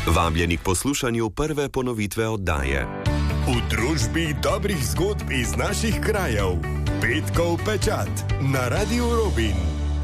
Vabljeni k poslušanju prve ponovitve oddaje. V družbi dobrih zgodb iz naših krajev. Petkov pečat na Radiu Robin.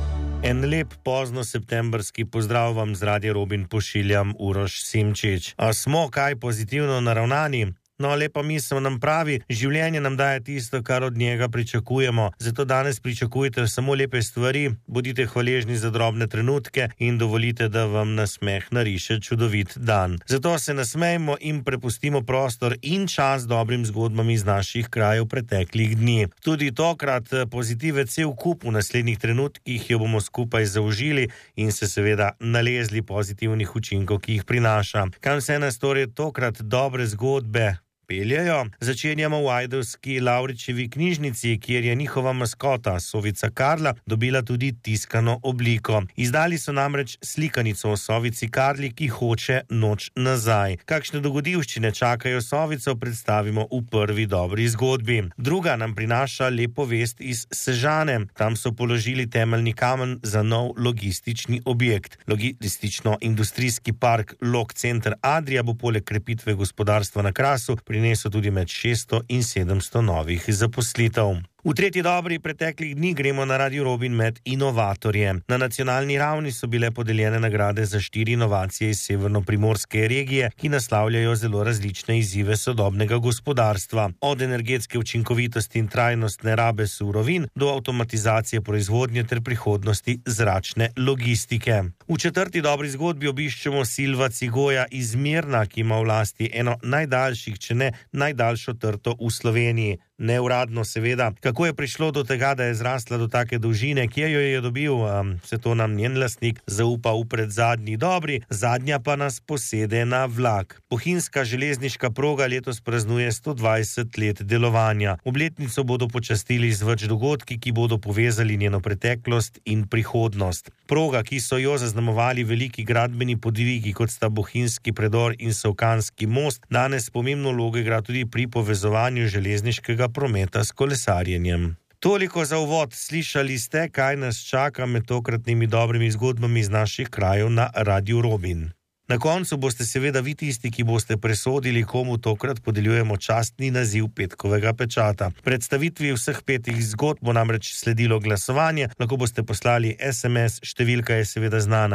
En lep pozno septembrski pozdrav vam z Radia Robin pošiljam Uroš Simčič. A smo kaj pozitivno naravnani? No, lepa misel nam pravi, življenje nam daje tisto, kar od njega pričakujemo. Zato danes pričakujte samo lepe stvari, bodite hvaležni za drobne trenutke in dovolite, da vam nasmeh nariše čudovit dan. Zato se nasmejmo in prepustimo prostor in čas dobrim zgodbam iz naših krajev preteklih dni. Tudi tokrat pozitive cel kup, v naslednjih trenutkih jo bomo skupaj zaužili in se seveda nalezli pozitivnih učinkov, ki jih prinaša. Kam vse nas torej tokrat dobre zgodbe peljejo? Začenjamo v ajdovski Lavričevi knjižnici, kjer je njihova maskota, sovica Karla, dobila tudi tiskano obliko. Izdali so namreč slikanico o sovici Karli, ki hoče noč nazaj. Kakšne dogodivščine čakajo sovico, predstavimo v prvi dobri zgodbi. Druga nam prinaša lepo vest iz Sežane. Tam so položili temeljni kamen za nov logistični objekt. Logistično-industrijski park Log Center Adria bo poleg krepitve gospodarstva na Krasu prinesel tudi med 600 in 700 novih zaposlitev. V tretji dobri preteklih dni gremo na Radio Robin med inovatorje. Na nacionalni ravni so bile podeljene nagrade za 4 inovacije iz severnoprimorske regije, ki naslavljajo zelo različne izzive sodobnega gospodarstva. Od energetske učinkovitosti in trajnostne rabe surovin do avtomatizacije proizvodnje ter prihodnosti zračne logistike. V četrti dobri zgodbi obiščemo Silva Cigoja iz Mirna, ki ima v lasti eno najdaljših, če ne najdaljšo trto v Sloveniji. Neuradno seveda. Kako je prišlo do tega, da je zrasla do take dolžine, kje jo je dobil, se to nam njen lastnik zaupa v predzadnji dobri, zadnja pa nas posede na vlak. Bohinjska železniška proga letos praznuje 120 let delovanja. Obletnico bodo počastili z več dogodki, ki bodo povezali njeno preteklost in prihodnost. Proga, ki so jo zaznamovali veliki gradbeni podvigi, kot sta Bohinjski predor in Solkanski most, danes pomembno vlogo igra tudi pri povezovanju železniškega prometa s kolesarjenjem. Toliko za uvod. Slišali ste, kaj nas čaka med tokratnimi dobrimi zgodbami iz naših krajev na Radiu Robin. Na koncu boste seveda vi tisti, ki boste presodili, komu tokrat podeljujemo častni naziv petkovega pečata. Predstavitvi vseh 5 zgodb bo namreč sledilo glasovanje, lahko boste poslali SMS, številka je seveda znana,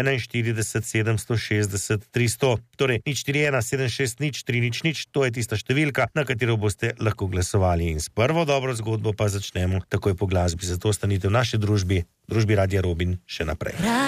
041 760 300, torej 041 760 300, to je tista številka, na katero boste lahko glasovali. In s prvo dobro zgodbo pa začnemo takoj po glasbi, zato ostanite v naši družbi Radia Robin še naprej.